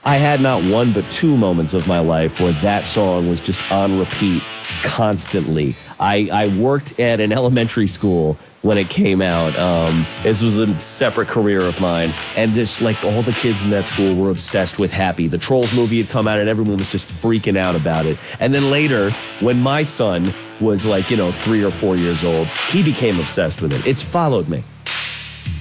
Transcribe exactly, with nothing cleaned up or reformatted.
I had not one but two moments of my life where that song was just on repeat constantly. I, I worked at an elementary school when it came out. Um, this was a separate career of mine. And this, like, all the kids in that school were obsessed with Happy. The Trolls movie had come out and everyone was just freaking out about it. And then later, when my son was like, you know, three or four years old, he became obsessed with it. It's followed me.